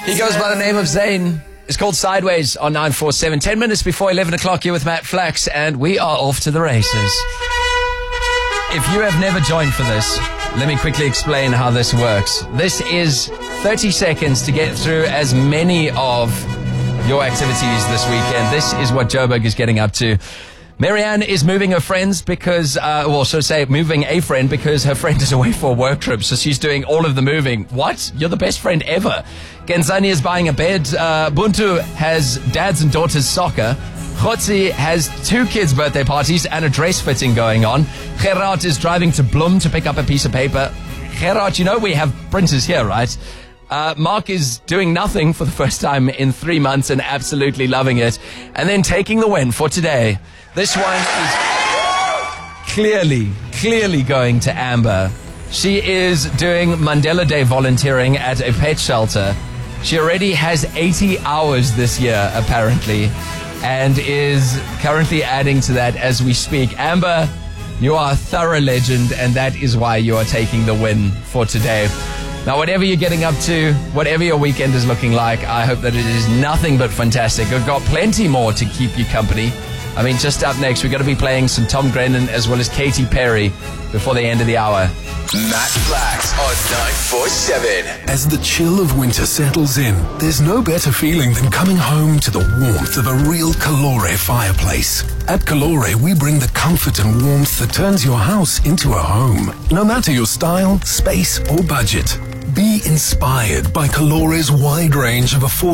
He goes by the name of Zayn. It's called Sideways on 947. 10 minutes before 11 o'clock, you're with Matt Flax, and we are off to the races. If you have never joined for this, let me quickly explain how this works. This is 30 seconds to get through as many of your activities this weekend. This is what Joburg is getting up to. Marianne is moving her friends because, moving a friend because her friend is away for a work trip. So she's doing all of the moving. What? You're the best friend ever. Genzani is buying a bed. Buntu has dad's and daughter's soccer. Khotsi has 2 kids' birthday parties and a dress fitting going on. Gerard is driving to Bloem to pick up a piece of paper. Gerard, you know we have printers here, right? Mark is doing nothing for the first time in 3 months and absolutely loving it. And then taking the win for today. This one is clearly going to Amber. She is doing Mandela Day volunteering at a pet shelter. She already has 80 hours this year, apparently, and is currently adding to that as we speak. Amber, you are a thorough legend, and that is why you are taking the win for today. Now, whatever you're getting up to, whatever your weekend is looking like, I hope that it is nothing but fantastic. We've got plenty more to keep you company. I mean, just up next, we're going to be playing some Tom Grennan as well as Katy Perry before the end of the hour. Matt Flax on 947. As the chill of winter settles in, there's no better feeling than coming home to the warmth of a real Calore fireplace. At Calore, we bring the comfort and warmth that turns your house into a home. No matter your style, space, or budget. Be inspired by Calore's wide range of affordable